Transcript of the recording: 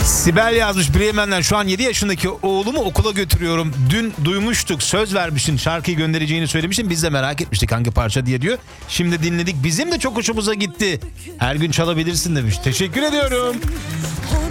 Sibel yazmış Bremen'den, şu an 7 yaşındaki oğlumu okula götürüyorum. Dün duymuştuk, söz vermiştin, şarkıyı göndereceğini söylemiştin. Biz de merak etmiştik hangi parça diye diyor. Şimdi dinledik, bizim de çok hoşumuza gitti. Her gün çalabilirsin demiş. Teşekkür ediyorum.